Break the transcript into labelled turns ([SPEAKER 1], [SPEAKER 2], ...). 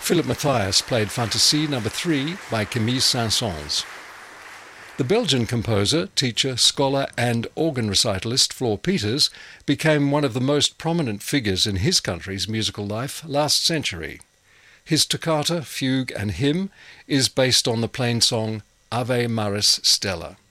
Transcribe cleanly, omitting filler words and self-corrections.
[SPEAKER 1] Philip Matthias played Fantasie No. 3 by Camille Saint-Saëns. The Belgian composer, teacher, scholar and organ recitalist Floor Peters became one of the most prominent figures in his country's musical life last century. His toccata, fugue and hymn is based on the plain song Ave Maris Stella.